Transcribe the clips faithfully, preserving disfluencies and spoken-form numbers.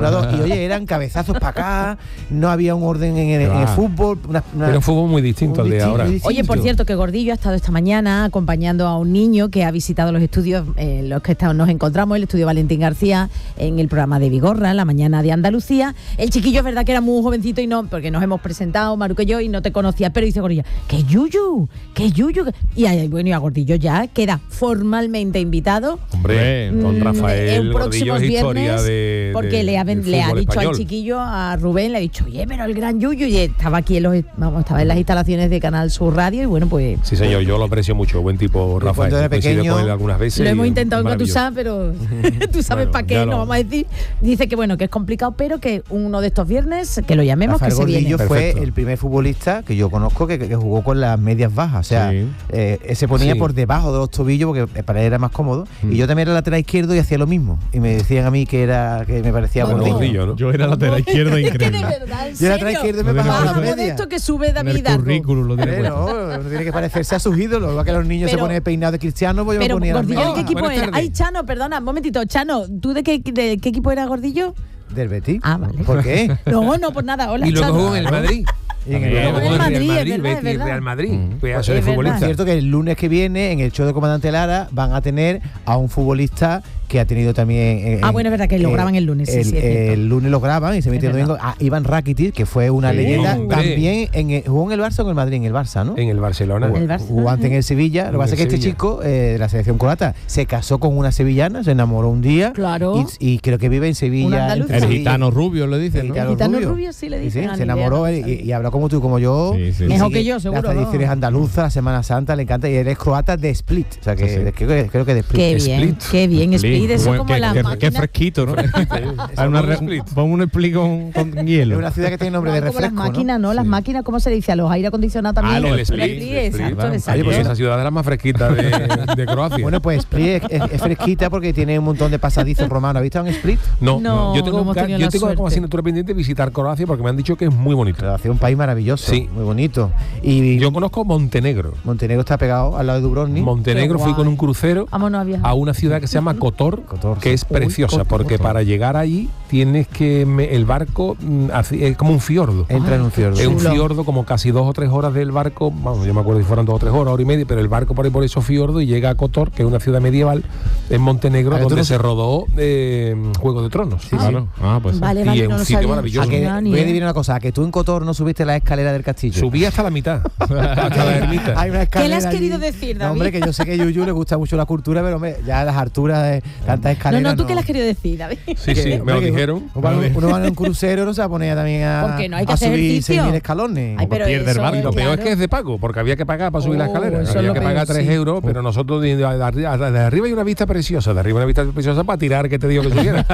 uno a dos. Y oye, eran cabezazos para acá, no había un orden en el, en el fútbol. Una, una, Era un fútbol muy distinto al de ahora. Oye, por cierto, que Gordillo ha estado esta mañana acompañando a un niño que ha visitado los estudios en eh, los que está, nos encontramos, el estudio Valentín García, en el programa de Vigorra, La Mañana de Andalucía. El chiquillo es verdad que era muy jovencito y no, porque nos hemos presentado, Maruca y yo, y no te conocía, pero dice Gordillo, ¡qué yuyu! ¡Qué yuyu! Y ahí, bueno, y a Gordillo ya queda formalmente invitado. Hombre, don Rafael en Gordillo es historia de, porque de, le ha, le ha dicho español. al chiquillo, a Rubén, le ha dicho, oye, pero el gran yuyu, y estaba aquí en los, vamos, estaba en las instalaciones de Canal Sur Radio, y bueno, pues... Sí, señor, yo lo aprecio mucho, buen tipo Rafael. Cuando era pequeño, con él algunas veces. Lo hemos intentado engatusar, pero tú sabes bueno, para qué, no vamos a decir. Dice que bueno, que es complicado, pero que uno de estos viernes, que lo llamemos, Rafael que se Gordillo viene. fue Perfecto. el primer futbolista que yo conozco que, que jugó con las medias bajas, o sea, Sí. eh, se ponía Sí. por debajo de los tobillos porque para él era más cómodo, Mm. y yo también era lateral izquierdo y hacía lo mismo, y me decían a mí que era que me parecía Bueno, Gordillo. Gordillo, ¿no? Yo era lateral izquierdo Es que de increíble. verdad, en Yo era lateral serio. izquierdo y me Lo pagaba las Vamos de medias. esto que sube En David el Hidalgo. currículum lo tiene Eh, puesto. no, uno tiene que parecerse a sus ídolos, igual que los niños Pero- se ponen peinados de cristiano, pues yo Pero me ponía las Gordillo, medias ¿de qué bajas. equipo Buenas era? tardes. Ay, Chano, perdona, un momentito, Chano, ¿tú de qué, de qué equipo era Gordillo? ¿Del Betis? Ah, vale. ¿Por qué? No, no, pues nada, hola, Y luego Chano. jugó en el Madrid. Y en el- Luego Jugó en jugó el Madrid, es Madrid, verdad, es Betis, verdad. Real Madrid. Mm. Pedazo de Es verdad. futbolista. Es cierto que el lunes que viene, en el show de Comandante Lara, van a tener a un futbolista que ha tenido también... eh, Ah, en- bueno, es verdad que lo graban el lunes, sí, el, sí, es cierto. el lunes lo graban y se mete el Es domingo a Iván Rakitic, que fue una Sí, leyenda. hombre. También en el- jugó en el Barça o en el Madrid, en el Barça, ¿no? En el Barcelona. El Barça. Jugó antes en el Sevilla. Lo que En pasa es que el este Sevilla. chico, eh, de la selección croata, se casó con una sevillana, se enamoró un día. Claro. Y, y creo que vive en Sevilla. Un andaluz. entre El Sevilla- gitano rubio le dicen, El ¿no? gitano, Gitano rubio. rubio, sí le Sí, dicen, sí, ah, se ni idea, enamoró no él, sabía. y, y habla como tú, como yo. Sí, sí. Y Mejor sigue que yo, seguro, Las tradiciones ¿no? andaluzas, la Semana Santa, le encanta. Y él es croata de Split. O sea, que Sí, sí. creo, que creo que de Split. Qué bien, Split. qué bien, Split, eso Buen- como qué, las qué- máquinas. qué fresquito, ¿no? Hay una re- Split. Pon un split con, con Es hielo. una ciudad que tiene nombre No, de como refresco, las máquinas, ¿no? ¿no? Las Sí. máquinas, ¿cómo se le dice? A los aire acondicionados también. Ah, los El Split, Split, Split, el exacto, Split. exacto. Oye, pues esa ciudad es la más fresquita de, de Croacia. Bueno, pues Split es, es- es fresquita porque tiene un montón de pasadizos romanos. ¿Has visto en Split? no, No, yo tengo, no hemos ca- tenido yo la tengo como suerte. asignatura pendiente visitar Croacia porque me han dicho que es muy bonito. Croacia es un país maravilloso, Sí. muy bonito. Y Yo conozco Montenegro. Montenegro está pegado al lado de Dubrovnik. Montenegro Qué fui guay. con un crucero Vámonos a viajar. a una ciudad que se llama Kotor, Kotor, que sí. es preciosa, Uy, Kotor, porque Kotor. para llegar allí tienes que me- el barco mm, hace- es como un fiordo. Entra en un fiordo. Es un chulo. fiordo como casi dos o tres horas del barco, vamos, yo me acuerdo si fueran dos o tres horas, hora y media, pero el barco por ahí por esos fiordos y llega a Kotor, que es una ciudad medieval en Montenegro, Ah, tú donde no- se rodó eh, Juego de Tronos. Sí, Claro. Ah, pues sí. Vale, Y vale, es no un lo sitio sabía. maravilloso. A que, Ah, ni voy a idea. adivinar una cosa, a que tú en Kotor no subiste la escalera del castillo. Subí hasta la mitad, hasta la ermita. Hay una ¿Qué le has escalera querido allí. decir, No, David? hombre, que yo sé que a Yuyu le gusta mucho la cultura, pero hombre, ya a las alturas de tantas No, escaleras. no, ¿tú qué le has querido decir, David? Sí, Que, sí, me hombre, lo que dijeron. Uno, va- uno va en un crucero, no se va a poner también a, Porque no hay que a hacer subir ejercicio. seis mil escalones. Ay, pero pierde el eso, barco. Y lo peor es claro. que es de pago, porque había que pagar para subir la Oh, escalera. eso es Había lo que peor, pagar tres sí. euros, pero nosotros de, de- de arri- de arriba hay una vista preciosa. De arriba hay una vista preciosa para tirar, que te digo que subiera.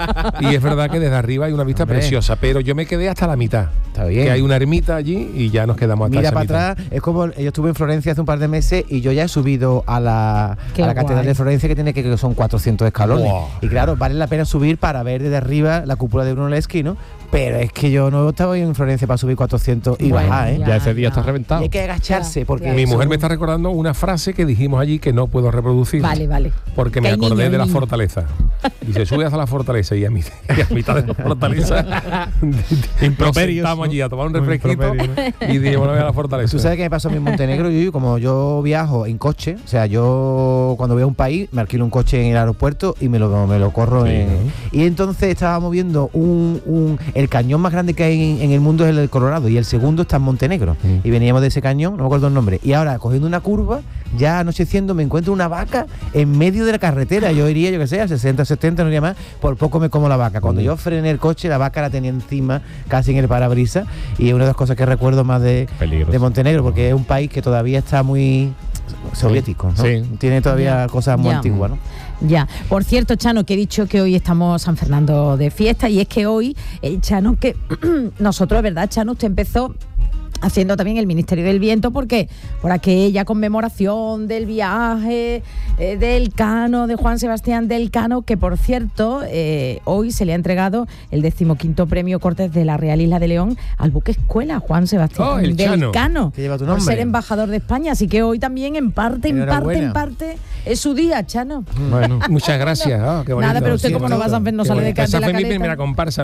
Y es verdad que desde arriba hay una vista Hombre. preciosa, pero yo me quedé hasta la mitad. Está bien. Que hay una ermita allí y ya nos quedamos hasta Mira esa para mitad. atrás, es como yo estuve en Florencia hace un par de meses y yo ya he subido a la, Qué a la catedral guay. de Florencia, que tiene que, que son cuatrocientos escalones. Wow. Y claro, vale la pena subir para ver desde arriba la cúpula de Brunelleschi, ¿no? Pero es que yo no estaba en Florencia para subir cuatrocientos y Bueno, bajar, ¿eh? ya. Ya ese día está Y reventado. hay que agacharse Ya, porque ya. Mi eso- mujer me está recordando una frase que dijimos allí que no puedo reproducir. Vale, vale. Porque Que me hay acordé niño, hay de la niño. fortaleza. Dice, sube hasta la fortaleza y a, mi, y a mitad de la fortaleza nos Improperios, sentamos ¿no? allí a tomar un Los refresquito improperios, y dijimos, no voy a la fortaleza. Tú sabes qué me pasó a mí en Montenegro, Yuyu, como yo viajo en coche, o sea, yo cuando voy a un país me alquilo un coche en el aeropuerto y me lo, me lo corro Sí, en... ¿no? Y entonces estábamos viendo un, un- el cañón más grande que hay en, en el mundo es el del Colorado y el segundo está en Montenegro. Mm. Y veníamos de ese cañón, no me acuerdo el nombre. Y ahora, cogiendo una curva, ya anocheciendo, me encuentro una vaca en medio de la carretera. Yo iría, yo que sé, a sesenta, setenta, no iría más, por poco me como la vaca. Cuando Mm. yo frené el coche, la vaca la tenía encima, casi en el parabrisas. Y es una de las cosas que recuerdo más de, Peligroso. de Montenegro, porque es un país que todavía está muy soviético, ¿no? Sí. Tiene todavía Ya. cosas muy Ya. antiguas, ¿no? Ya, por cierto, Chano, que he dicho que hoy estamos San Fernando de fiesta y es que hoy, el Chano, que nosotros, ¿verdad, Chano? Usted empezó haciendo también el Ministerio del Viento porque por aquella conmemoración del viaje eh, del Cano, de Juan Sebastián del Cano, que por cierto, eh, hoy se le ha entregado el decimoquinto premio Cortes de la Real Isla de León al buque escuela Juan Sebastián Oh, el del Chano. Cano, Que lleva tu por nombre. ser embajador de España, así que hoy también en parte, en parte, Enhorabuena. en parte es su día, Chano. Bueno. Muchas gracias. Ah, qué bonito. Nada, pero usted sí, como no va a San Fer- no Qué sale de, bonito. ca- de Esa la fue mi caleta. primera comparsa.